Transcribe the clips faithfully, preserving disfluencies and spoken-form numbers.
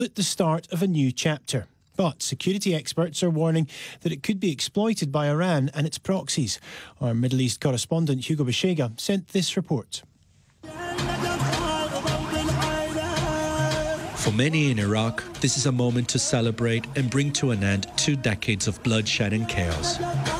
at the start of a new chapter. But security experts are warning that it could be exploited by Iran and its proxies. Our Middle East correspondent Hugo Bashega sent this report. For many in Iraq, this is a moment to celebrate and bring to an end two decades of bloodshed and chaos.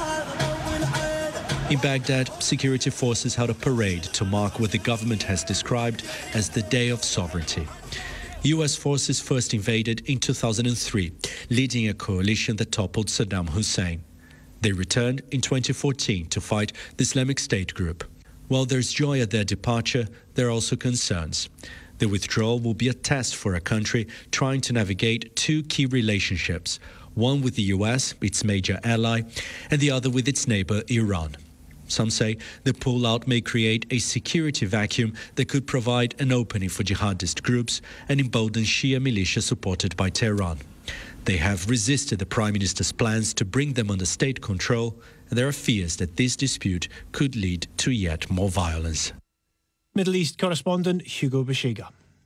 In Baghdad, security forces held a parade to mark what the government has described as the Day of Sovereignty. U S forces first invaded in two thousand three, leading a coalition that toppled Saddam Hussein. They returned in twenty fourteen to fight the Islamic State group. While there's joy at their departure, there are also concerns. The withdrawal will be a test for a country trying to navigate two key relationships, one with the U S, its major ally, and the other with its neighbor, Iran. Some say the pullout may create a security vacuum that could provide an opening for jihadist groups and embolden Shia militia supported by Tehran. They have resisted the Prime Minister's plans to bring them under state control, and there are fears that this dispute could lead to yet more violence. Middle East correspondent Hugo Bashega.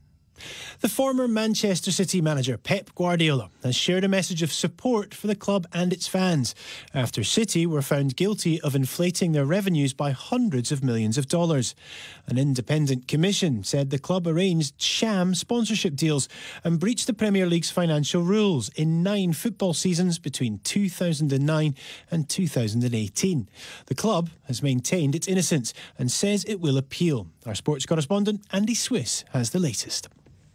The former Manchester City manager Pep Guardiola has shared a message of support for the club and its fans after City were found guilty of inflating their revenues by hundreds of millions of dollars. An independent commission said the club arranged sham sponsorship deals and breached the Premier League's financial rules in nine football seasons between two thousand nine and two thousand eighteen. The club has maintained its innocence and says it will appeal. Our sports correspondent Andy Swiss has the latest.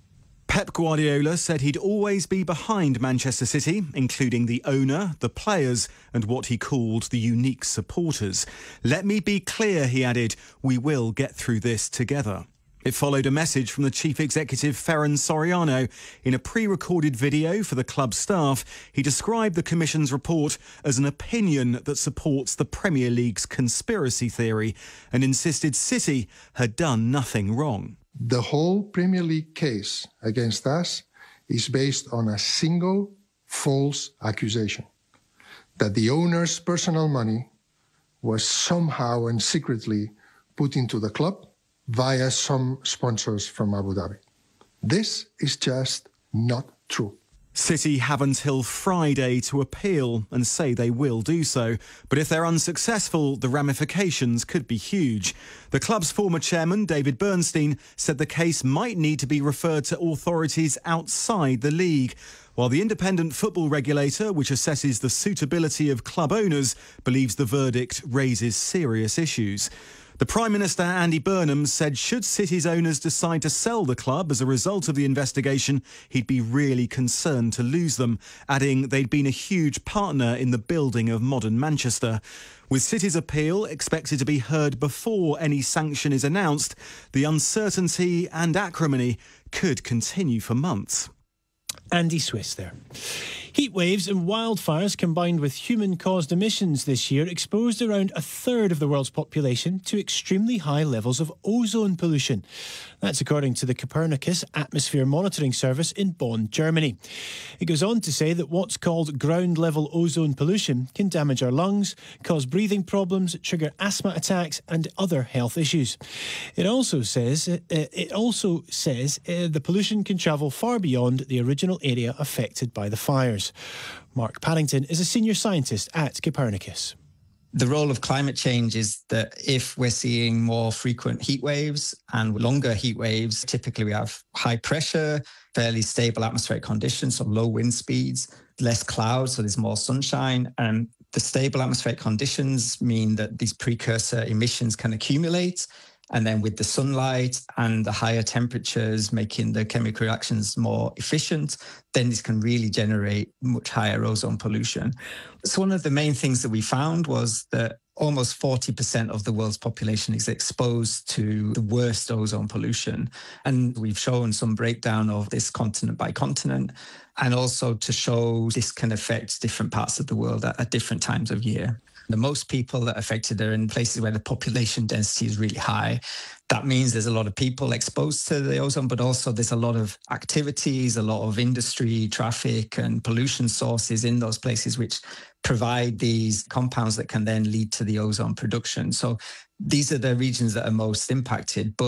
Pep Guardiola said he'd always be behind Manchester City, including the owner, the players and what he called the unique supporters. Let me be clear, he added, we will get through this together. It followed a message from the chief executive Ferran Soriano. In a pre-recorded video for the club staff, he described the Commission's report as an opinion that supports the Premier League's conspiracy theory and insisted City had done nothing wrong. The whole Premier League case against us is based on a single false accusation, that the owner's personal money was somehow and secretly put into the club via some sponsors from Abu Dhabi. This is just not true. City have until Friday to appeal and say they will do so. But if they're unsuccessful, the ramifications could be huge. The club's former chairman, David Bernstein, said the case might need to be referred to authorities outside the league, while the independent football regulator, which assesses the suitability of club owners, believes the verdict raises serious issues. The Prime Minister, Andy Burnham, said should City's owners decide to sell the club as a result of the investigation, he'd be really concerned to lose them, adding they'd been a huge partner in the building of modern Manchester. With City's appeal expected to be heard before any sanction is announced, the uncertainty and acrimony could continue for months. Andy Swiss there. Heat waves and wildfires combined with human-caused emissions this year exposed around a third of the world's population to extremely high levels of ozone pollution. That's according to the Copernicus Atmosphere Monitoring Service in Bonn, Germany. It goes on to say that what's called ground-level ozone pollution can damage our lungs, cause breathing problems, trigger asthma attacks and other health issues. It also says, uh, it also says uh, the pollution can travel far beyond the original area affected by the fires. Mark Paddington is a senior scientist at Copernicus. The role of climate change is that if we're seeing more frequent heat waves and longer heat waves, typically we have high pressure, fairly stable atmospheric conditions, so low wind speeds, less clouds, so there's more sunshine. And the stable atmospheric conditions mean that these precursor emissions can accumulate. And then with the sunlight and the higher temperatures making the chemical reactions more efficient, then this can really generate much higher ozone pollution. So one of the main things that we found was that almost forty percent of the world's population is exposed to the worst ozone pollution. And we've shown some breakdown of this continent by continent, and also to show this can affect different parts of the world at, at different times of year. The most people that are affected are in places where the population density is really high. That means there's a lot of people exposed to the ozone, but also there's a lot of activities, a lot of industry, traffic and pollution sources in those places which provide these compounds that can then lead to the ozone production. So these are the regions that are most impacted. But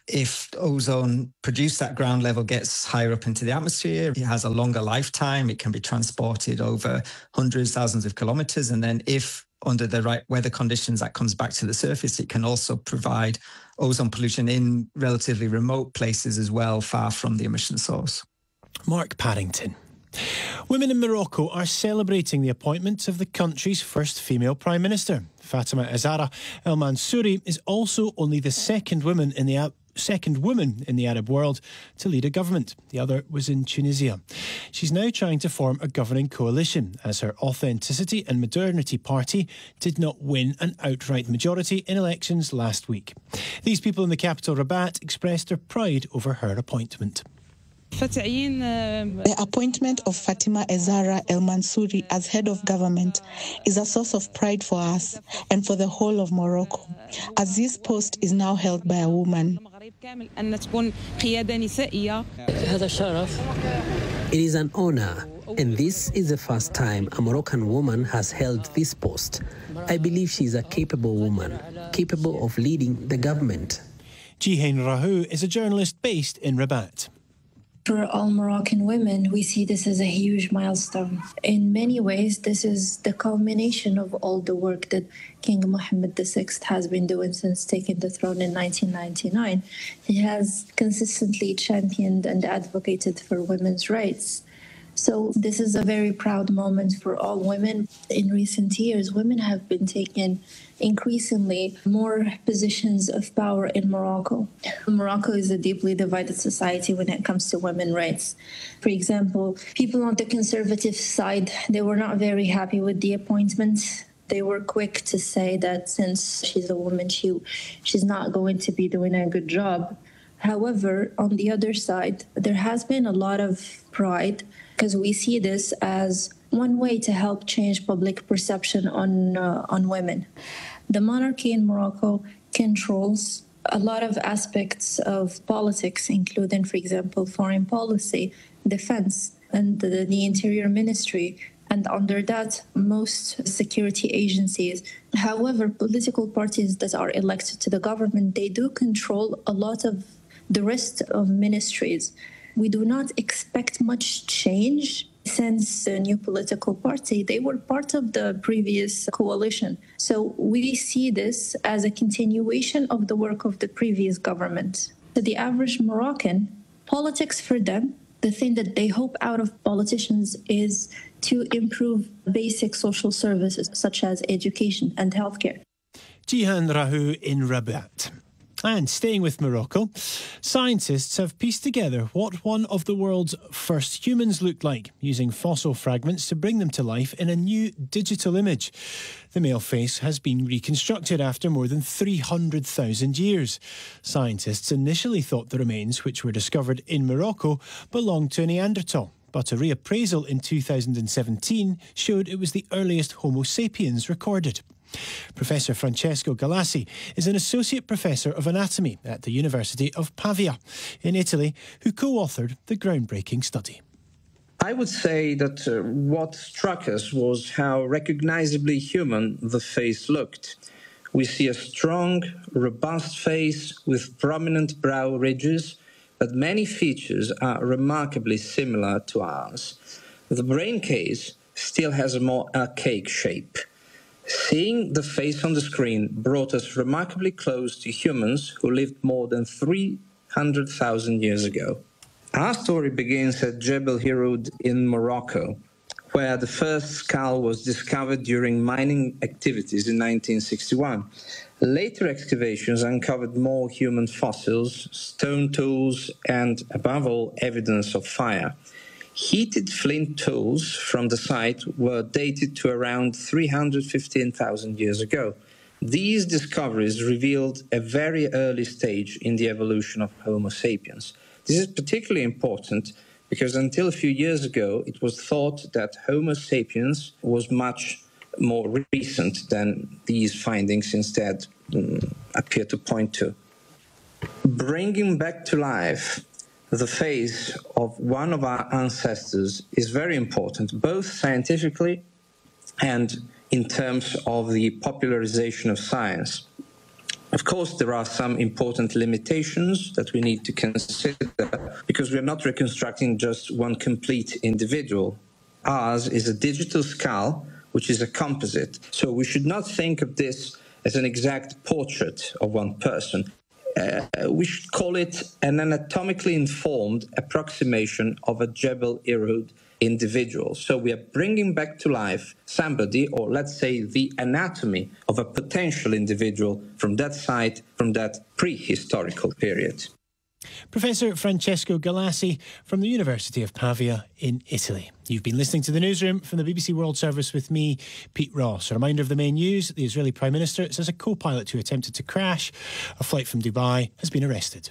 If ozone produced at ground level gets higher up into the atmosphere, it has a longer lifetime. It can be transported over hundreds, thousands of kilometers. And then if under the right weather conditions that comes back to the surface, it can also provide ozone pollution in relatively remote places as well, far from the emission source. Mark Paddington. Women in Morocco are celebrating the appointment of the country's first female Prime Minister. Fatima Azara El Mansouri is also only the second woman in the second woman in the Arab world to lead a government. The other was in Tunisia. She's now trying to form a governing coalition as her Authenticity and Modernity party did not win an outright majority in elections last week. These people in the capital Rabat expressed their pride over her appointment. The appointment of Fatima Azara El Mansouri as head of government is a source of pride for us and for the whole of Morocco, as this post is now held by a woman. It is an honor, and this is the first time a Moroccan woman has held this post. I believe she is a capable woman, capable of leading the government. Jihain Rahou is a journalist based in Rabat. For all Moroccan women, we see this as a huge milestone. In many ways, this is the culmination of all the work that King Mohammed the Sixth has been doing since taking the throne in nineteen ninety-nine. He has consistently championed and advocated for women's rights. So this is a very proud moment for all women. In recent years, women have been taking increasingly more positions of power in Morocco. Morocco is a deeply divided society when it comes to women's rights. For example, people on the conservative side, they were not very happy with the appointment. They were quick to say that since she's a woman, she, she's not going to be doing a good job. However, on the other side, there has been a lot of pride because we see this as one way to help change public perception on uh, on women. The monarchy in Morocco controls a lot of aspects of politics, including, for example, foreign policy, defense, and the, the interior ministry, and under that, most security agencies. However, political parties that are elected to the government, they do control a lot of the rest of ministries. We do not expect much change since the new political party. They were part of the previous coalition. So we see this as a continuation of the work of the previous government. To the average Moroccan, politics for them, the thing that they hope out of politicians is to improve basic social services such as education and healthcare. Jihain Rahou in Rabat. And staying with Morocco, scientists have pieced together what one of the world's first humans looked like, using fossil fragments to bring them to life in a new digital image. The male face has been reconstructed after more than three hundred thousand years. Scientists initially thought the remains, which were discovered in Morocco, belonged to a Neanderthal. But a reappraisal in two thousand seventeen showed it was the earliest Homo sapiens recorded. Professor Francesco Galassi is an associate professor of anatomy at the University of Pavia in Italy, who co-authored the groundbreaking study. I would say that uh, what struck us was how recognizably human the face looked. We see a strong, robust face with prominent brow ridges, but many features are remarkably similar to ours. The brain case still has a more archaic shape. Seeing the face on the screen brought us remarkably close to humans who lived more than three hundred thousand years ago. Our story begins at Jebel Hiroud in Morocco, where the first skull was discovered during mining activities in nineteen sixty-one. Later excavations uncovered more human fossils, stone tools, and, above all, evidence of fire. Heated flint tools from the site were dated to around three hundred fifteen thousand years ago. These discoveries revealed a very early stage in the evolution of Homo sapiens. This is particularly important because until a few years ago, it was thought that Homo sapiens was much more recent than these findings instead um, appear to point to. Bringing back to life the face of one of our ancestors is very important, both scientifically and in terms of the popularization of science. Of course, there are some important limitations that we need to consider because we are not reconstructing just one complete individual. Ours is a digital skull, which is a composite. So we should not think of this as an exact portrait of one person. Uh, we should call it an anatomically informed approximation of a Jebel Irhoud individual. So we are bringing back to life somebody, or let's say the anatomy of a potential individual from that site, from that prehistorical period. Professor Francesco Galassi from the University of Pavia in Italy. You've been listening to The Newsroom from the B B C World Service with me, Pete Ross. A reminder of the main news: the Israeli Prime Minister says a co-pilot who attempted to crash a flight from Dubai has been arrested.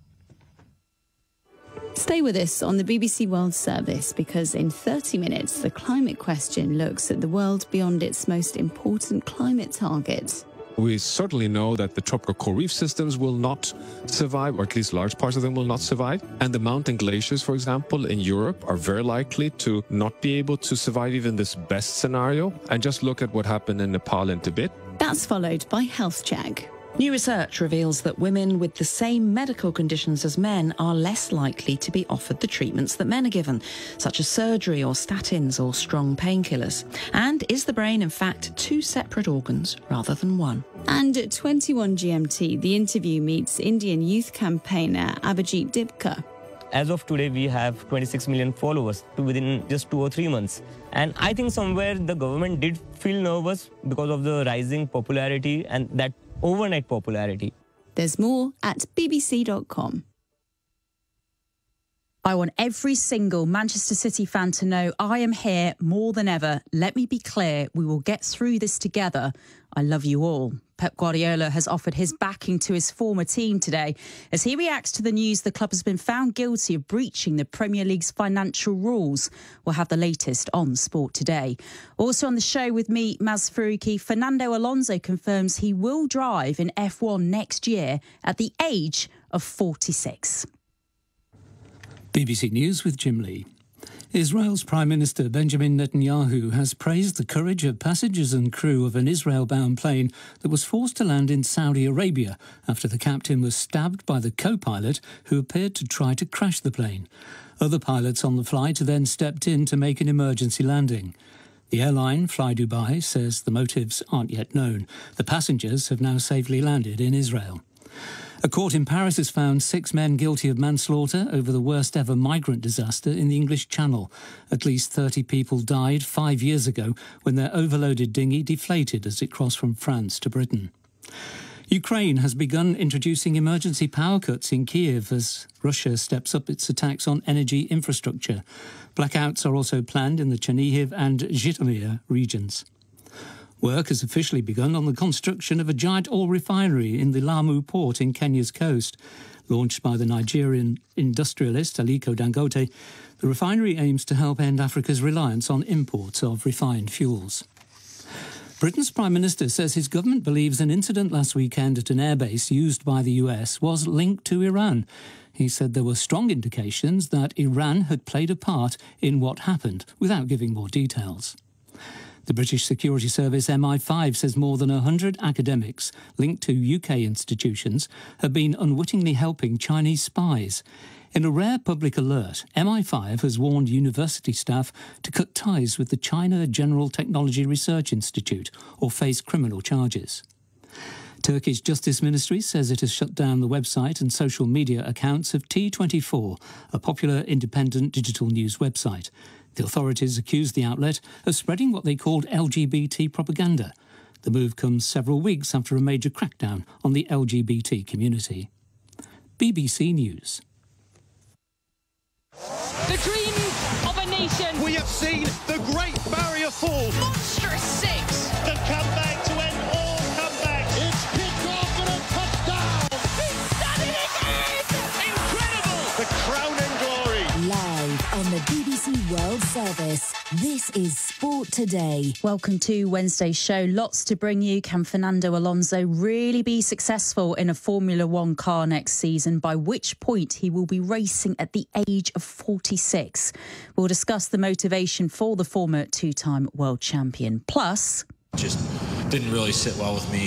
Stay with us on the B B C World Service, because in thirty minutes, the climate question looks at the world beyond its most important climate targets. We certainly know that the tropical coral reef systems will not survive, or at least large parts of them will not survive. And the mountain glaciers, for example, in Europe are very likely to not be able to survive even this best scenario. And just look at what happened in Nepal and Tibet. That's followed by Health Check. New research reveals that women with the same medical conditions as men are less likely to be offered the treatments that men are given, such as surgery or statins or strong painkillers. And is the brain, in fact, two separate organs rather than one? And at twenty-one G M T, The Interview meets Indian youth campaigner Abhijit Dipka. As of today, we have twenty-six million followers within just two or three months. And I think somewhere the government did feel nervous because of the rising popularity and that overnight popularity. There's more at b b c dot com. I want every single Manchester City fan to know I am here more than ever. Let me be clear, we will get through this together. I love you all. Pep Guardiola has offered his backing to his former team today as he reacts to the news the club has been found guilty of breaching the Premier League's financial rules. We'll have the latest on Sport Today. Also on the show with me, Maz Faruqi, Fernando Alonso confirms he will drive in F one next year at the age of forty-six. B B C News with Jim Lee. Israel's Prime Minister Benjamin Netanyahu has praised the courage of passengers and crew of an Israel-bound plane that was forced to land in Saudi Arabia after the captain was stabbed by the co-pilot who appeared to try to crash the plane. Other pilots on the flight then stepped in to make an emergency landing. The airline, Fly Dubai, says the motives aren't yet known. The passengers have now safely landed in Israel. A court in Paris has found six men guilty of manslaughter over the worst ever migrant disaster in the English Channel. At least thirty people died five years ago when their overloaded dinghy deflated as it crossed from France to Britain. Ukraine has begun introducing emergency power cuts in Kiev as Russia steps up its attacks on energy infrastructure. Blackouts are also planned in the Chernihiv and Zhytomyr regions. Work has officially begun on the construction of a giant oil refinery in the Lamu port in Kenya's coast. Launched by the Nigerian industrialist Aliko Dangote, the refinery aims to help end Africa's reliance on imports of refined fuels. Britain's Prime Minister says his government believes an incident last weekend at an airbase used by the U S was linked to Iran. He said there were strong indications that Iran had played a part in what happened, without giving more details. The British Security Service M I five says more than one hundred academics linked to U K institutions have been unwittingly helping Chinese spies. In a rare public alert, M I five has warned university staff to cut ties with the China General Technology Research Institute or face criminal charges. Turkey's Justice Ministry says it has shut down the website and social media accounts of T twenty-four, a popular independent digital news website. The authorities accused the outlet of spreading what they called L G B T propaganda. The move comes several weeks after a major crackdown on the L G B T community. B B C News. The dream of a nation. We have seen the Great Barrier Fall. Monstrous six. The comeback to end all comebacks. It's kicked off and a touchdown. He's done it again. Incredible. The crowning glory. Live on the B B C World Service, this is Sport Today. Welcome to Wednesday's show. Lots to bring you. Can Fernando Alonso really be successful in a Formula One car next season? By which point he will be racing at the age of forty-six. We'll discuss the motivation for the former two-time world champion. Plus, just didn't really sit well with me, and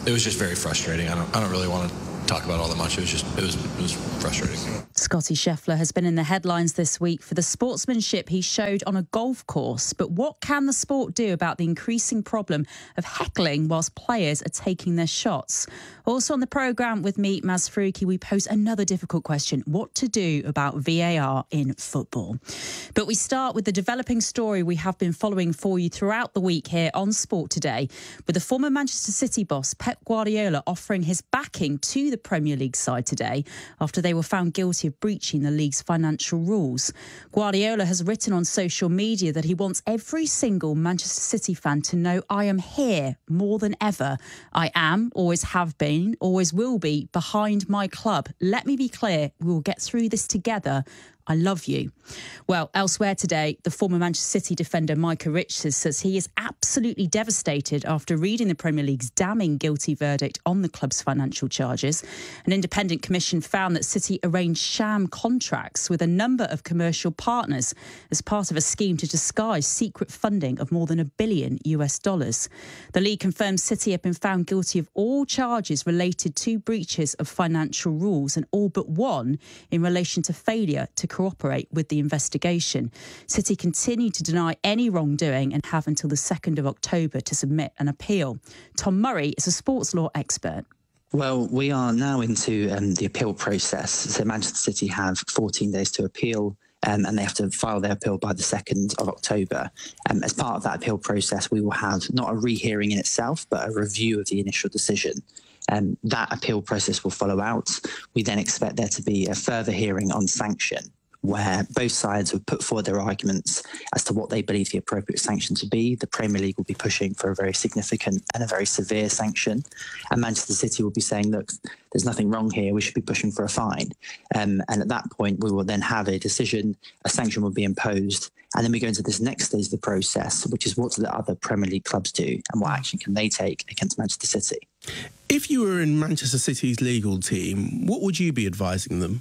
it was just very frustrating. I don't, I don't really want to talk about all that much. It was just, it was, it was frustrating. Scotty Scheffler has been in the headlines this week for the sportsmanship he showed on a golf course. But what can the sport do about the increasing problem of heckling whilst players are taking their shots? Also on the programme with me, Maz Faruqi, we pose another difficult question: what to do about V A R in football? But we start with the developing story we have been following for you throughout the week here on Sport Today, with the former Manchester City boss Pep Guardiola offering his backing to the Premier League side today after they were found guilty of breaching the league's financial rules. Guardiola has written on social media that he wants every single Manchester City fan to know, I am here more than ever. I am, always have been, always will be behind my club. Let me be clear, we will get through this together. I love you. Well, elsewhere today, the former Manchester City defender Micah Richards says he is absolutely devastated after reading the Premier League's damning guilty verdict on the club's financial charges. An independent commission found that City arranged sham contracts with a number of commercial partners as part of a scheme to disguise secret funding of more than a billion U S dollars. The league confirms City have been found guilty of all charges related to breaches of financial rules, and all but one in relation to failure to cooperate with the investigation. City continue to deny any wrongdoing and have until the second of October to submit an appeal. Tom Murray is a sports law expert. Well, we are now into um, the appeal process. So Manchester City have fourteen days to appeal, um, and they have to file their appeal by the second of October. Um, as part of that appeal process, we will have not a rehearing in itself, but a review of the initial decision. Um, that appeal process will follow out. We then expect there to be a further hearing on sanction, where both sides will put forward their arguments as to what they believe the appropriate sanction to be. The Premier League will be pushing for a very significant and a very severe sanction. And Manchester City will be saying, look, there's nothing wrong here, we should be pushing for a fine. Um, and at that point, we will then have a decision, a sanction will be imposed. And then we go into this next stage of the process, which is what do the other Premier League clubs do and what action can they take against Manchester City? If you were in Manchester City's legal team, what would you be advising them?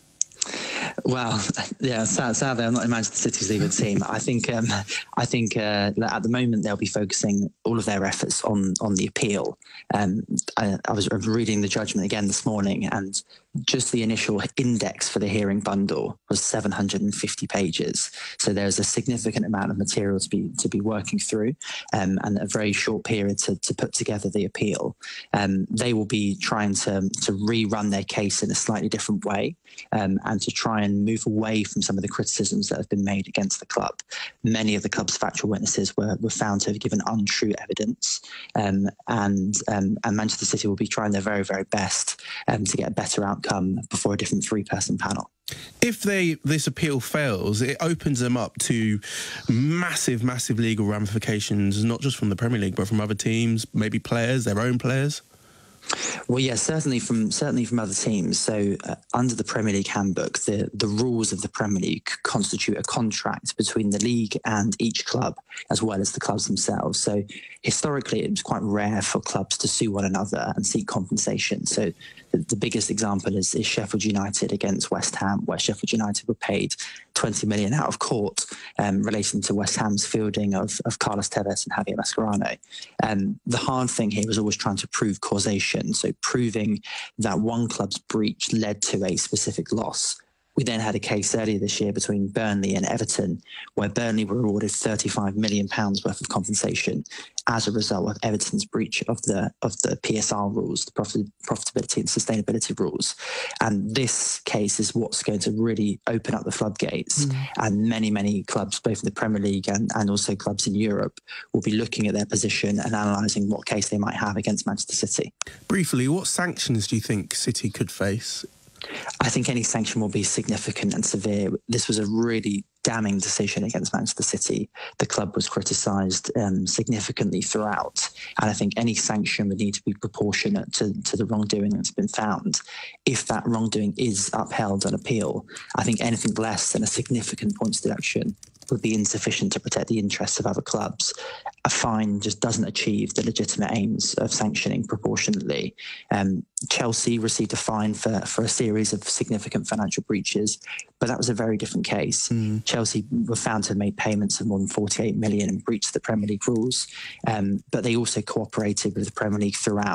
Well, yeah, sadly, I'm not in Manchester City's legal team. I think, um, I think uh, at the moment they'll be focusing all of their efforts on on the appeal. Um, I, I was reading the judgment again this morning, and just the initial index for the hearing bundle was seven hundred fifty pages. So there's a significant amount of material to be to be working through, um, and a very short period to, to put together the appeal. Um, they will be trying to to rerun their case in a slightly different way, um, and to try and move away from some of the criticisms that have been made against the club. Many of the club's factual witnesses were, were found to have given untrue evidence, um, and um, and Manchester City will be trying their very, very best um, to get a better outcome before a different three-person panel. If they this appeal fails, it opens them up to massive, massive legal ramifications, not just from the Premier League, but from other teams, maybe players, their own players. Well, yes, yeah, certainly from certainly from other teams. So uh, under the Premier League handbook, the, the rules of the Premier League constitute a contract between the league and each club, as well as the clubs themselves. So historically, it was quite rare for clubs to sue one another and seek compensation. So the, the biggest example is, is Sheffield United against West Ham, where Sheffield United were paid twenty million out of court um, relating to West Ham's fielding of, of Carlos Tevez and Javier Mascherano. Um, the hard thing here was always trying to prove causation, so proving that one club's breach led to a specific loss. We then had a case earlier this year between Burnley and Everton, where Burnley were awarded thirty-five million pounds worth of compensation as a result of Everton's breach of the of the P S R rules, the profit, profitability and sustainability rules. And this case is what's going to really open up the floodgates. Mm. And many, many clubs, both in the Premier League and, and also clubs in Europe, will be looking at their position and analysing what case they might have against Manchester City. Briefly, what sanctions do you think City could face? I think any sanction will be significant and severe. This was a really damning decision against Manchester City. The club was criticised um, significantly throughout, and I think any sanction would need to be proportionate to, to the wrongdoing that's been found. If that wrongdoing is upheld on appeal, I think anything less than a significant points deduction would be insufficient to protect the interests of other clubs. A fine just doesn't achieve the legitimate aims of sanctioning proportionately. Um, Chelsea received a fine for, for a series of significant financial breaches, but that was a very different case. Mm. Chelsea were found to have made payments of more than forty-eight million and breached the Premier League rules, um, but they also cooperated with the Premier League throughout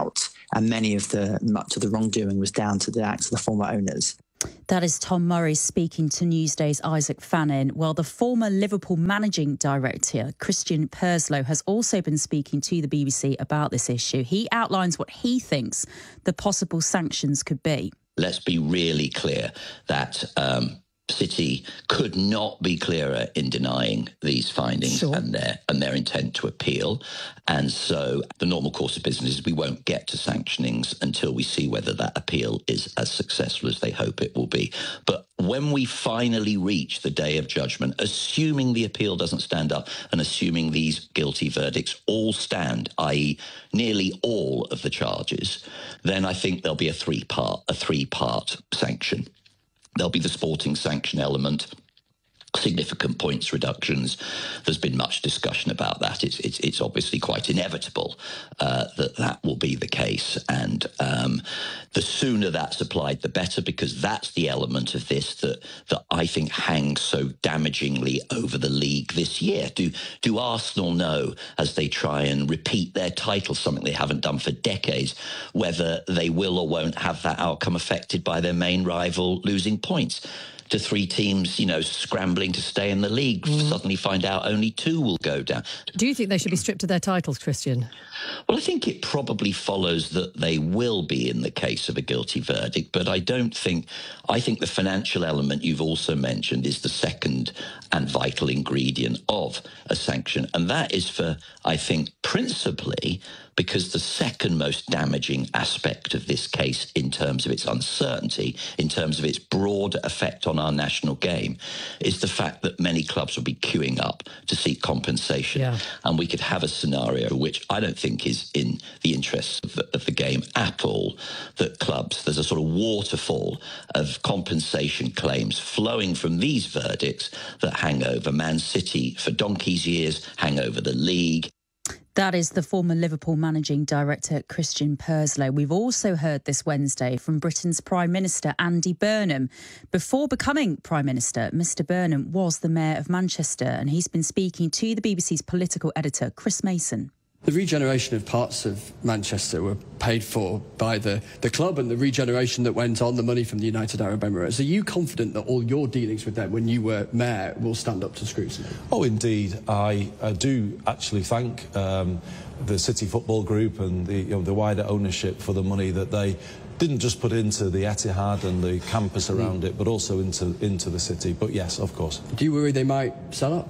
and many of the much of the wrongdoing was down to the acts of the former owners. That is Tom Murray speaking to Newsday's Isaac Fannin. Well, the former Liverpool managing director, Christian Purslow, has also been speaking to the B B C about this issue. He outlines what he thinks the possible sanctions could be. Let's be really clear that um, City could not be clearer in denying these findings sure. and their and their intent to appeal. And so the normal course of business is we won't get to sanctionings until we see whether that appeal is as successful as they hope it will be. But when we finally reach the day of judgment, assuming the appeal doesn't stand up and assuming these guilty verdicts all stand, that is nearly all of the charges, then I think there'll be a three-part, a three-part sanction. There'll be the sporting sanction element, significant points reductions. There's been much discussion about that. It's it's, it's obviously quite inevitable uh, that that will be the case. And um, the sooner that's applied, the better, because that's the element of this that that I think hangs so damagingly over the league this year. Do do Arsenal know, as they try and repeat their title, something they haven't done for decades, whether they will or won't have that outcome affected by their main rival losing points? To three teams, you know, scrambling to stay in the league, mm. suddenly find out only two will go down. Do you think they should be stripped of their titles, Christian? Well, I think it probably follows that they will be in the case of a guilty verdict, but I don't think, I think the financial element you've also mentioned is the second and vital ingredient of a sanction. And that is for, I think, principally because the second most damaging aspect of this case in terms of its uncertainty, in terms of its broader effect on our national game, is the fact that many clubs will be queuing up to seek compensation. Yeah. And we could have a scenario which I don't think is in the interests of the, of the game at all, that clubs, there's a sort of waterfall of compensation claims flowing from these verdicts that hang over Man City for donkey's years, hang over the league. That is the former Liverpool managing director, Christian Purslow. We've also heard this Wednesday from Britain's Prime Minister, Andy Burnham. Before becoming Prime Minister, Mister Burnham was the Mayor of Manchester, and he's been speaking to the B B C's political editor, Chris Mason. The regeneration of parts of Manchester were paid for by the, the club, and the regeneration that went on, the money from the United Arab Emirates. Are you confident that all your dealings with them when you were mayor will stand up to scrutiny? Oh, indeed. I, I do actually thank um, the City Football Group and the, you know, the wider ownership for the money that they didn't just put into the Etihad and the campus around mm. it, but also into, into the city. But yes, of course. Do you worry they might sell up?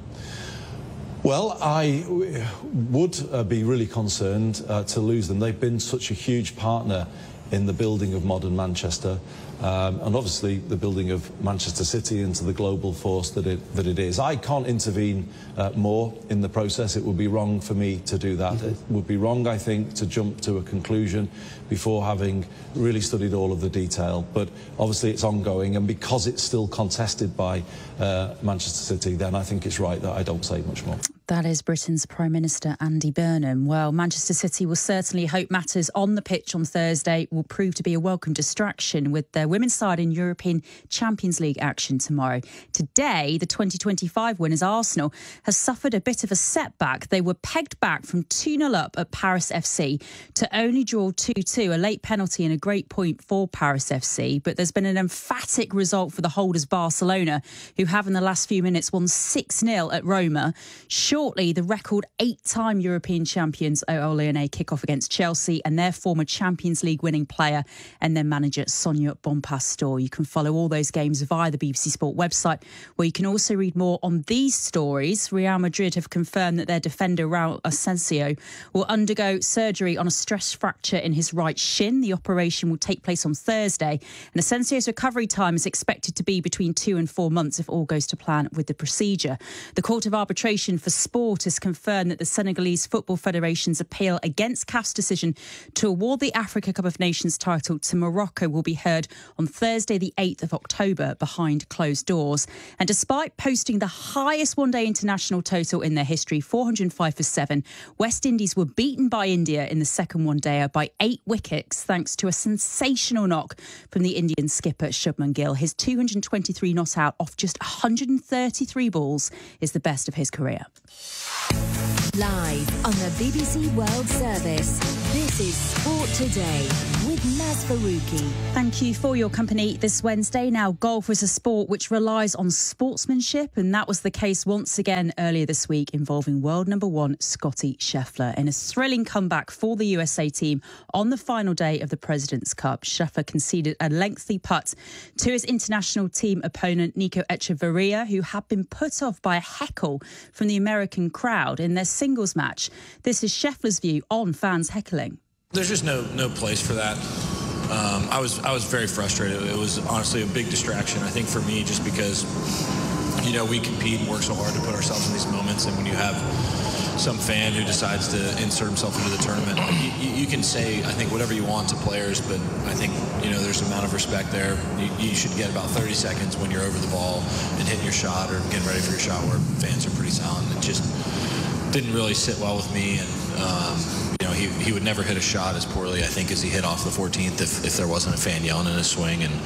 Well, I would uh, be really concerned uh, to lose them. They've been such a huge partner in the building of modern Manchester, um, and obviously the building of Manchester City into the global force that it, that it is. I can't intervene uh, more in the process. It would be wrong for me to do that. Mm-hmm. It would be wrong, I think, to jump to a conclusion before having really studied all of the detail. But obviously it's ongoing, and because it's still contested by uh, Manchester City, then I think it's right that I don't say much more. That is Britain's Prime Minister, Andy Burnham. Well, Manchester City will certainly hope matters on the pitch on Thursday will prove to be a welcome distraction with their women's side in European Champions League action tomorrow. Today, the twenty twenty-five winners Arsenal has suffered a bit of a setback. They were pegged back from two nil up at Paris F C to only draw two two, a late penalty and a great point for Paris F C. But there's been an emphatic result for the holders Barcelona, who have in the last few minutes won six nil at Roma. Shortly, the record eight-time European champions O Lyon kick off against Chelsea and their former Champions League winning player and their manager Sonia Bonpastor. You can follow all those games via the B B C Sport website, where you can also read more on these stories. Real Madrid have confirmed that their defender Raul Asensio will undergo surgery on a stress fracture in his right shin. The operation will take place on Thursday, and Asensio's recovery time is expected to be between two and four months if all goes to plan with the procedure. The Court of Arbitration for Sport has confirmed that the Senegalese Football Federation's appeal against C A F's decision to award the Africa Cup of Nations title to Morocco will be heard on Thursday, the eighth of October, behind closed doors. And despite posting the highest one-day international total in their history, four hundred five for seven, West Indies were beaten by India in the second one-dayer by eight wickets, thanks to a sensational knock from the Indian skipper Shubman Gill. His two hundred twenty-three not out off just one hundred thirty-three balls is the best of his career. Live on the B B C World Service, this is Sport Today with Naz Faruqi. Thank you for your company this Wednesday. Now, golf is a sport which relies on sportsmanship, and that was the case once again earlier this week involving world number one Scottie Scheffler. In a thrilling comeback for the U S A team on the final day of the President's Cup, Scheffler conceded a lengthy putt to his international team opponent Nico Echeverria, who had been put off by a heckle from the American crowd in their singles match. This is Scheffler's view on fans heckling. There's just no no place for that. Um, I was I was very frustrated. It was honestly a big distraction, I think, for me, just because, you know, we compete and work so hard to put ourselves in these moments, and when you have some fan who decides to insert himself into the tournament, you, you can say, I think, whatever you want to players, but I think, you know, there's an amount of respect there. You, you should get about thirty seconds when you're over the ball and hitting your shot or getting ready for your shot where fans are pretty silent. It just didn't really sit well with me, and um, you know, he, he would never hit a shot as poorly, I think, as he hit off the fourteenth if, if there wasn't a fan yelling in his swing, and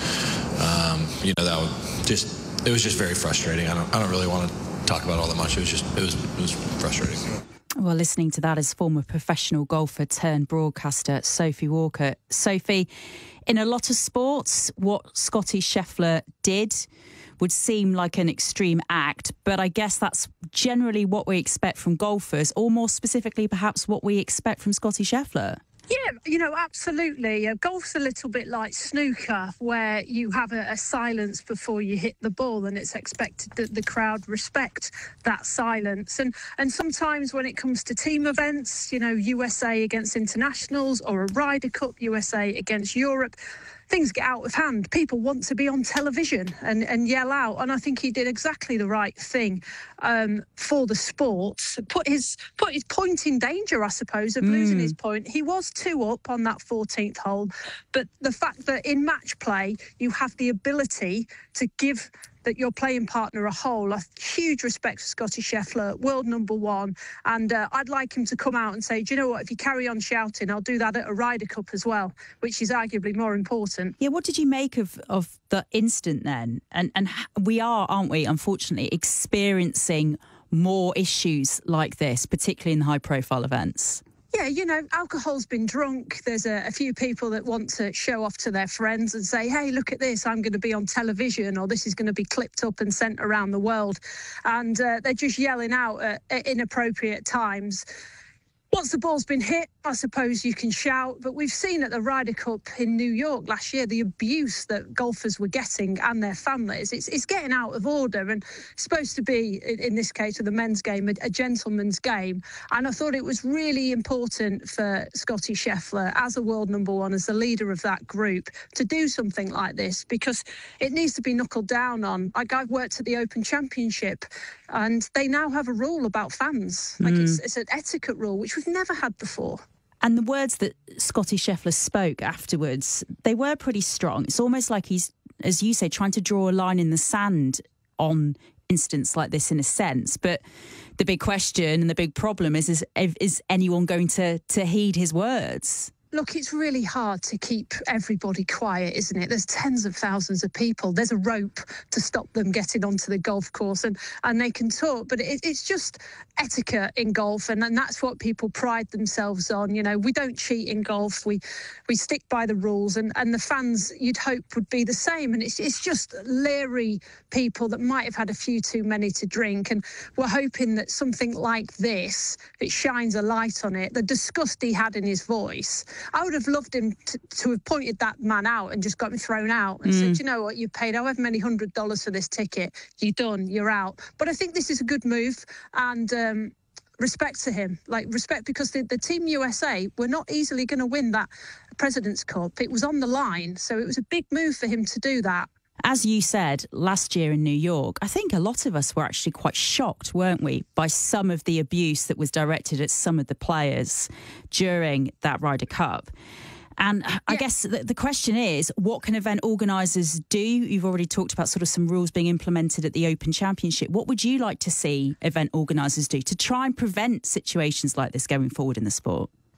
um, you know, that would just, it was just very frustrating. I don't I don't really want to talk about all that much. It was just it was it was frustrating. Well, listening to that is former professional golfer turned broadcaster Sophie Walker. Sophie, in a lot of sports, what Scottie Scheffler did would seem like an extreme act, but I guess that's generally what we expect from golfers, or more specifically, perhaps what we expect from Scottie Scheffler. Yeah, you know, absolutely. Uh, golf's a little bit like snooker, where you have a, a silence before you hit the ball, and it's expected that the crowd respect that silence. And and sometimes when it comes to team events, you know, U S A against internationals, or a Ryder Cup, U S A against Europe, things get out of hand. People want to be on television and, and yell out. And I think he did exactly the right thing um, for the sport. Put his put his point in danger, I suppose, of mm. losing his point. He was two up on that fourteenth hole. But the fact that in match play, you have the ability to give that your playing partner a hole. A huge respect for Scottie Scheffler, world number one. And uh, I'd like him to come out and say, do you know what, if you carry on shouting, I'll do that at a Ryder Cup as well, which is arguably more important. Yeah, what did you make of, of the instant then? And, and we are, aren't we, unfortunately, experiencing more issues like this, particularly in high-profile events? Yeah, you know, alcohol's been drunk. There's a, a few people that want to show off to their friends and say, hey, look at this, I'm going to be on television, or this is going to be clipped up and sent around the world. And uh, they're just yelling out at, at inappropriate times. Once the ball's been hit, I suppose you can shout, but we've seen at the Ryder Cup in New York last year the abuse that golfers were getting and their families. It's, it's getting out of order, and it's supposed to be, in this case, of the men's game, a, a gentleman's game. And I thought it was really important for Scottie Scheffler, as a world number one, as the leader of that group, to do something like this, because it needs to be knuckled down on. Like, I've worked at the Open Championship, and they now have a rule about fans. Like, mm. it's, it's an etiquette rule, which we've never had before. And the words that Scottie Scheffler spoke afterwards, they were pretty strong. It's almost like he's, as you say, trying to draw a line in the sand on incidents like this, in a sense. But the big question and the big problem is, is, is anyone going to, to heed his words? Look, it's really hard to keep everybody quiet, isn't it? There's tens of thousands of people. There's a rope to stop them getting onto the golf course, and, and they can talk. But it, it's just etiquette in golf, and, and that's what people pride themselves on. You know, we don't cheat in golf. We we stick by the rules, and, and the fans, you'd hope, would be the same. And it's, it's just leery people that might have had a few too many to drink. And we're hoping that something like this, it shines a light on it. The disgust he had in his voice, I would have loved him to, to have pointed that man out and just got him thrown out and mm. said, you know what, you paid however many hundred dollars for this ticket, you're done, you're out. But I think this is a good move, and um, respect to him, like respect, because the, the Team U S A were not easily going to win that President's Cup. It was on the line, so it was a big move for him to do that. As you said, last year in New York, I think a lot of us were actually quite shocked, weren't we, by some of the abuse that was directed at some of the players during that Ryder Cup. And I yeah. guess the, the question is, what can event organisers do? You've already talked about sort of some rules being implemented at the Open Championship. What would you like to see event organisers do to try and prevent situations like this going forward in the sport?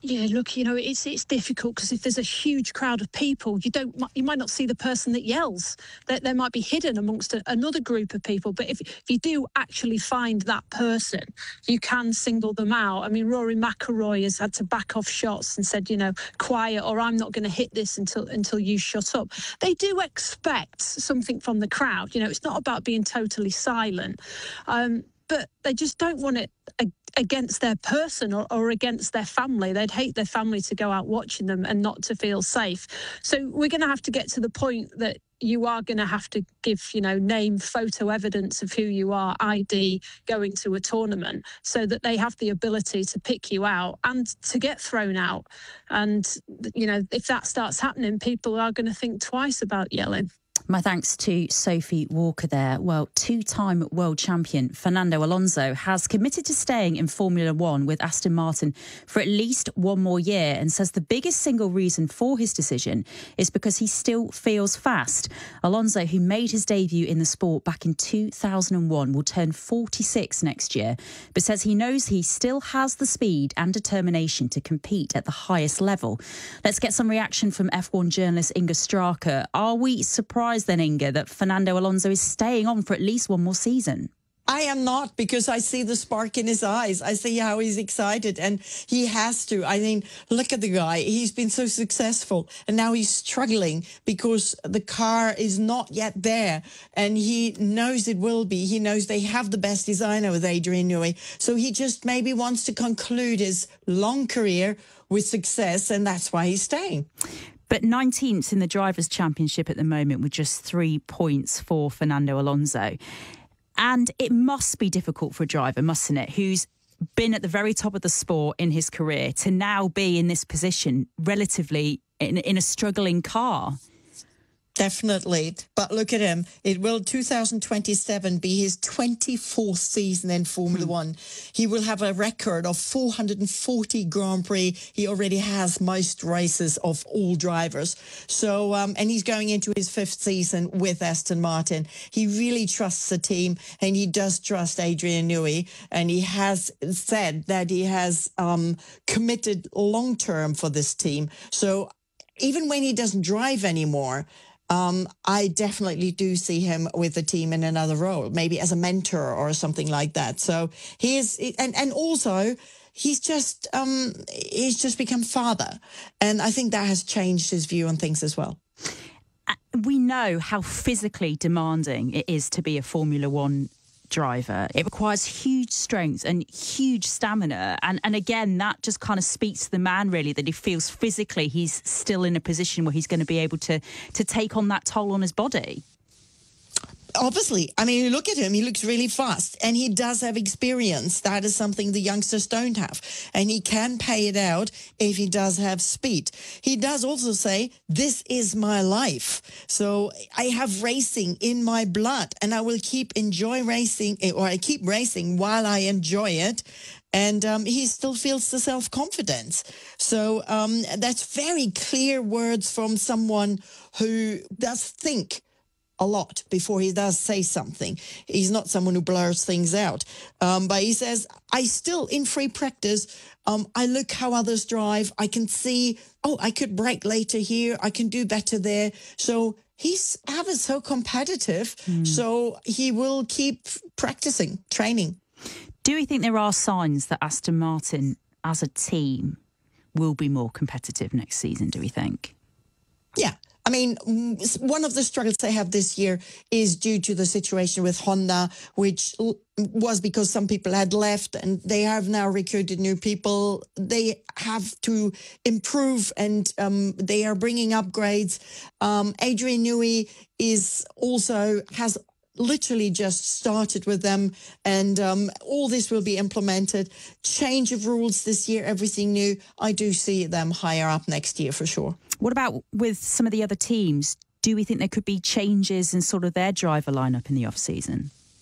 Yeah, look, you know, it's it's difficult because if there's a huge crowd of people, you don't you might not see the person that yells. That they might be hidden amongst a, another group of people. But if if you do actually find that person, you can single them out. I mean, Rory McIlroy has had to back off shots and said, you know, quiet, or I'm not going to hit this until until you shut up. They do expect something from the crowd. You know, it's not about being totally silent. Um, But they just don't want it against their person or, or against their family. They'd hate their family to go out watching them and not to feel safe. So we're going to have to get to the point that you are going to have to give, you know, name, photo evidence of who you are, I D, going to a tournament, so that they have the ability to pick you out and to get thrown out. And, you know, if that starts happening, people are going to think twice about yelling. My thanks to Sophie Walker there. Well, two-time world champion Fernando Alonso has committed to staying in Formula One with Aston Martin for at least one more year and says the biggest single reason for his decision is because he still feels fast. Alonso, who made his debut in the sport back in two thousand one, will turn forty-six next year, but says he knows he still has the speed and determination to compete at the highest level. Let's get some reaction from F one journalist Inga Straka. Are we surprised then, Inga, that Fernando Alonso is staying on for at least one more season? I am not, because I see the spark in his eyes. I see how he's excited, and he has to. I mean, look at the guy. He's been so successful, and now he's struggling because the car is not yet there, and he knows it will be. He knows they have the best designer with Adrian Newey, so he just maybe wants to conclude his long career with success, and that's why he's staying. But nineteenth in the Drivers' Championship at the moment with just three points for Fernando Alonso. And it must be difficult for a driver, mustn't it, who's been at the very top of the sport in his career to now be in this position relatively in, in a struggling car. Definitely. But look at him. It will two thousand twenty-seven be his twenty-fourth season in Formula hmm. One. He will have a record of four hundred forty Grand Prix. He already has most races of all drivers. So, um, and he's going into his fifth season with Aston Martin. He really trusts the team, and he does trust Adrian Newey. And he has said that he has um, committed long-term for this team. So even when he doesn't drive anymore, Um, I definitely do see him with the team in another role, maybe as a mentor or something like that. So he is, and, and also he's just, um, he's just become father. And I think that has changed his view on things as well. We know how physically demanding it is to be a Formula One driver. It requires huge strength and huge stamina, and and again that just kind of speaks to the man, really, that he feels physically he's still in a position where he's going to be able to to take on that toll on his body. Obviously, I mean, you look at him, he looks really fast, and he does have experience. That is something the youngsters don't have, and he can pay it out if he does have speed. He does also say, this is my life, so I have racing in my blood, and I will keep enjoy racing, or I keep racing while I enjoy it. And um, he still feels the self-confidence. So um, that's very clear words from someone who does think a lot before he does say something. He's not someone who blurs things out. Um, but he says, I still, in free practice, um, I look how others drive. I can see, oh, I could brake later here. I can do better there. So he's ever so competitive. Mm. So he will keep practicing, training. Do you think there are signs that Aston Martin as a team will be more competitive next season, do we think? Yeah. I mean, one of the struggles they have this year is due to the situation with Honda, which was because some people had left, and they have now recruited new people. They have to improve, and um, they are bringing upgrades. Um, Adrian Newey is also has literally just started with them, and um, all this will be implemented. Change of rules this year, everything new. I do see them higher up next year for sure. What about with some of the other teams? Do we think there could be changes in sort of their driver lineup in the off-season?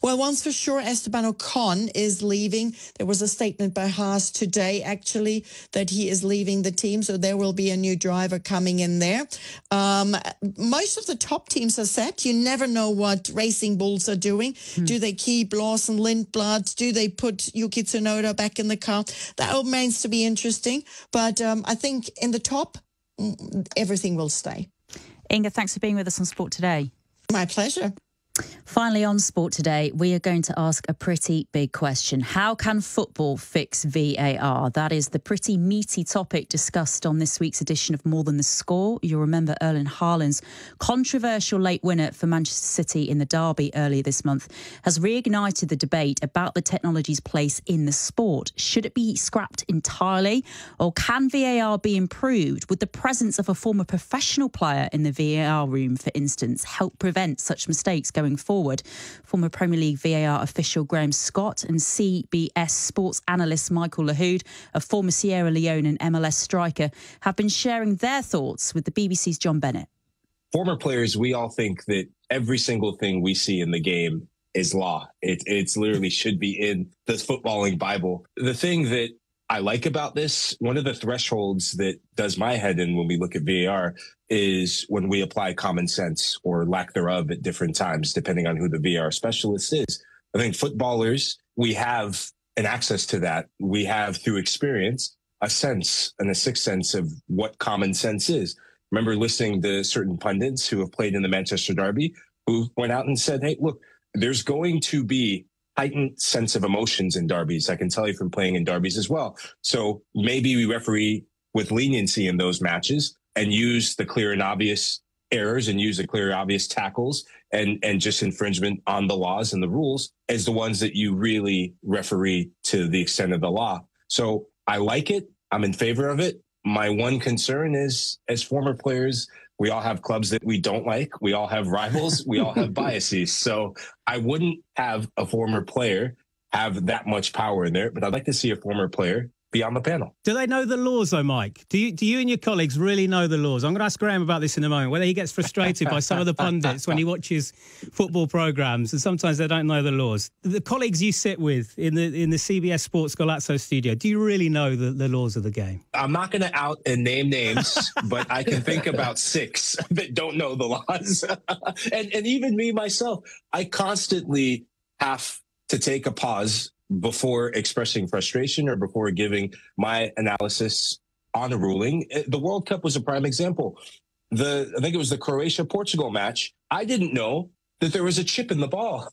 Well, one's for sure, Esteban Ocon is leaving. There was a statement by Haas today, actually, that he is leaving the team, so there will be a new driver coming in there. Um, most of the top teams are set. You never know what Racing Bulls are doing. Hmm. Do they keep Lawson Lindblad? Do they put Yuki Tsunoda back in the car? That remains to be interesting. But um, I think in the top, everything will stay. Inga, thanks for being with us on Sport Today. My pleasure. Finally, on Sport Today, we are going to ask a pretty big question. How can football fix V A R? That is the pretty meaty topic discussed on this week's edition of More Than the Score. You'll remember Erling Haaland's controversial late winner for Manchester City in the derby earlier this month has reignited the debate about the technology's place in the sport. Should it be scrapped entirely, or can V A R be improved? Would the presence of a former professional player in the V A R room, for instance, help prevent such mistakes going forward? Former Premier League V A R official Graham Scott and C B S sports analyst Michael Lahoud, a former Sierra Leone and M L S striker, have been sharing their thoughts with the B B C's John Bennett. Former players, we all think that every single thing we see in the game is law. It it's literally should be in the footballing Bible. The thing that I like about this, one of the thresholds that does my head in when we look at V A R is when we apply common sense or lack thereof at different times, depending on who the V A R specialist is. I think footballers, we have an access to that. We have, through experience, a sense and a sixth sense of what common sense is. Remember listening to certain pundits who have played in the Manchester Derby who went out and said, hey, look, there's going to be heightened sense of emotions in derbies. I can tell you from playing in derbies as well. So maybe we referee with leniency in those matches and use the clear and obvious errors and use the clear and obvious tackles and, and just infringement on the laws and the rules as the ones that you really referee to the extent of the law. So I like it. I'm in favor of it. My one concern is, as former players, we all have clubs that we don't like. We all have rivals. We all have biases. So I wouldn't have a former player have that much power in there, but I'd like to see a former player be on the panel. Do they know the laws, though, Mike? Do you, do you and your colleagues really know the laws? I'm going to ask Graham about this in a moment, whether he gets frustrated by some of the pundits when he watches football programmes, and sometimes they don't know the laws. The colleagues you sit with in the in the C B S Sports Golazzo studio, do you really know the, the laws of the game? I'm not going to out and name names, but I can think about six that don't know the laws. and, and even me, myself, I constantly have to take a pause before expressing frustration or before giving my analysis on a ruling. The World Cup was a prime example. The I think it was the Croatia-Portugal match. I didn't know that there was a chip in the ball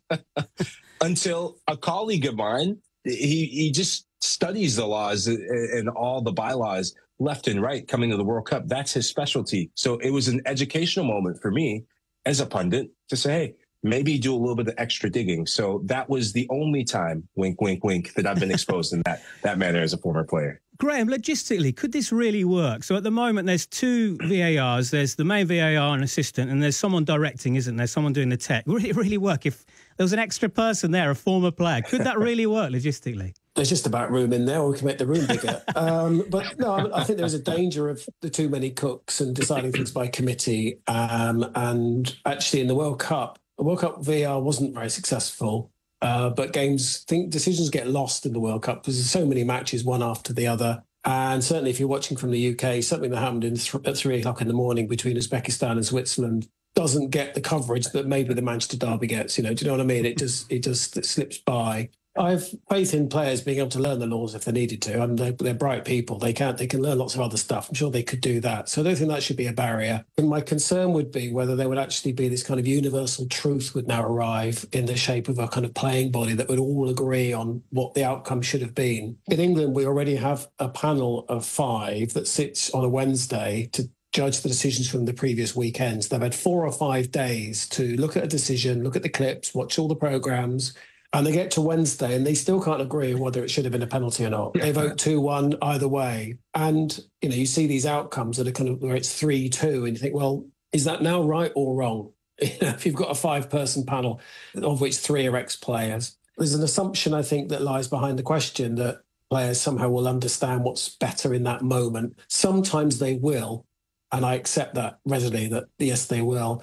until a colleague of mine, he, he just studies the laws and all the bylaws left and right coming to the World Cup. That's his specialty. So it was an educational moment for me as a pundit to say, hey, maybe do a little bit of extra digging. So that was the only time, wink, wink, wink, that I've been exposed in that that manner as a former player. Graham, logistically, could this really work? So at the moment, there's two V A Rs. There's the main V A R and assistant, and there's someone directing, isn't there? Someone doing the tech. Would it really work if there was an extra person there, a former player? Could that really work logistically? There's just about room in there, or we can make the room bigger. um, but no, I think there is a danger of the too many cooks and deciding things by committee. Um, and actually, in the World Cup, the World Cup V A R wasn't very successful, uh, but games, think decisions get lost in the World Cup because there's so many matches, one after the other. And certainly if you're watching from the U K, something that happened in th- at three o'clock in the morning between Uzbekistan and Switzerland doesn't get the coverage that maybe the Manchester Derby gets. You know, do you know what I mean? It just, it just it slips by. I have faith in players being able to learn the laws if they needed to. I mean, they're, they're bright people. They can they can learn lots of other stuff. I'm sure they could do that. So I don't think that should be a barrier. And my concern would be whether there would actually be this kind of universal truth would now arrive in the shape of a kind of playing body that would all agree on what the outcome should have been. In England, we already have a panel of five that sits on a Wednesday to judge the decisions from the previous weekends. They've had four or five days to look at a decision, look at the clips, watch all the programmes. And they get to Wednesday and they still can't agree whether it should have been a penalty or not. Yeah. They vote two one either way. And, you know, you see these outcomes that are kind of where it's three two and you think, well, is that now right or wrong? You know, if you've got a five-person panel, of which three are ex-players, there's an assumption, I think, that lies behind the question that players somehow will understand what's better in that moment. Sometimes they will, and I accept that readily, that yes, they will.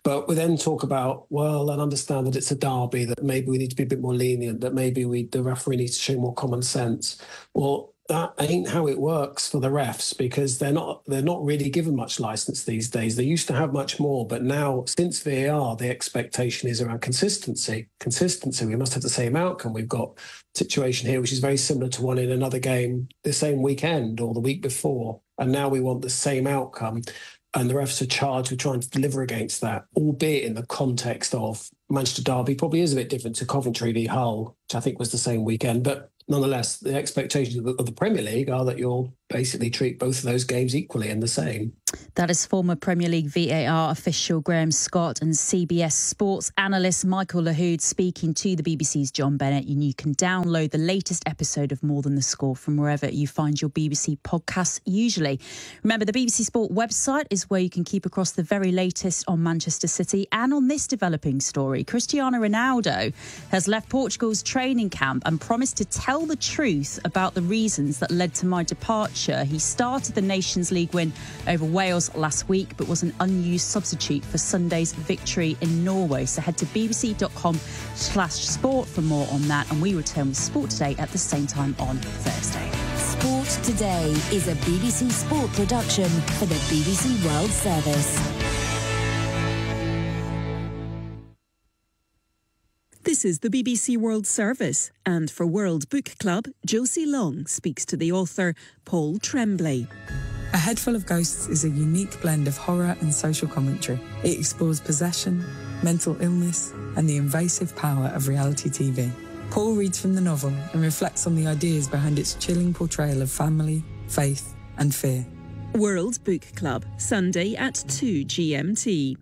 But we then talk about, well, and understand that it's a derby, that maybe we need to be a bit more lenient, that maybe we the referee needs to show more common sense. Well, that ain't how it works for the refs, because they're not they're not really given much license these days. They used to have much more, but now since V A R, the expectation is around consistency. Consistency. We must have the same outcome. We've got a situation here which is very similar to one in another game the same weekend or the week before, and now we want the same outcome. And the refs are charged with trying to deliver against that, albeit in the context of Manchester Derby probably is a bit different to Coventry v Hull, which I think was the same weekend. But nonetheless, the expectations of the, of the Premier League are that you'll basically treat both of those games equally and the same. That is former Premier League V A R official Graham Scott and C B S Sports analyst Michael Lahoud speaking to the B B C's John Bennett. And you can download the latest episode of More Than the Score from wherever you find your B B C podcasts usually. Remember, the B B C Sport website is where you can keep across the very latest on Manchester City and on this developing story. Cristiano Ronaldo has left Portugal's training camp and promised to tell the truth about the reasons that led to my departure. He started the Nations League win over Wales last week, but was an unused substitute for Sunday's victory in Norway. So head to bbc.com slash sport for more on that. And we return with Sport Today at the same time on Thursday. Sport Today is a B B C Sport production for the B B C World Service. This is the B B C World Service, and for World Book Club, Josie Long speaks to the author Paul Tremblay. A Head Full of Ghosts is a unique blend of horror and social commentary. It explores possession, mental illness, and the invasive power of reality T V. Paul reads from the novel and reflects on the ideas behind its chilling portrayal of family, faith, and fear. World Book Club, Sunday at two G M T.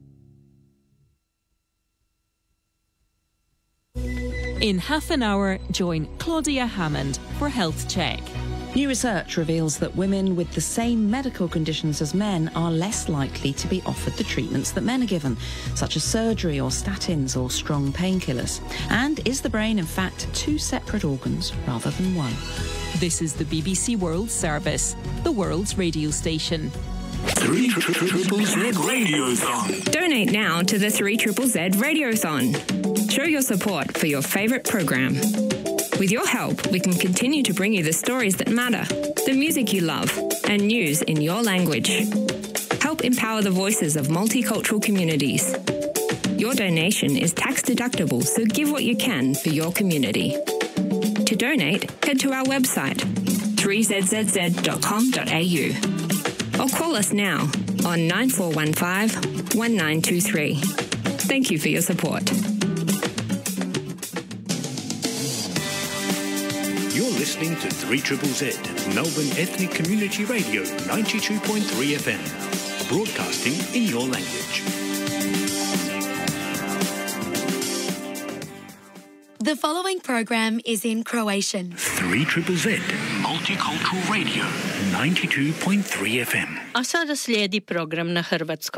In half an hour, join Claudia Hammond for Health Check. New research reveals that women with the same medical conditions as men are less likely to be offered the treatments that men are given, such as surgery or statins or strong painkillers. And is the brain, in fact, two separate organs rather than one? This is the B B C World Service, the world's radio station. three triple Z Radiothon. Donate now to the three triple Z Radiothon. Show your support for your favourite programme. With your help, we can continue to bring you the stories that matter, the music you love, and news in your language. Help empower the voices of multicultural communities. Your donation is tax deductible, so give what you can for your community. To donate, head to our website, three z z z dot com dot a u. Or call us now on nine four one five, one nine two three. Thank you for your support. You're listening to three triple Z, Melbourne Ethnic Community Radio, ninety-two point three F M, broadcasting in your language. The following program is in Croatian. three triple Z, Multicultural Radio, ninety-two point three F M. A sada slijedi program na hrvatskom.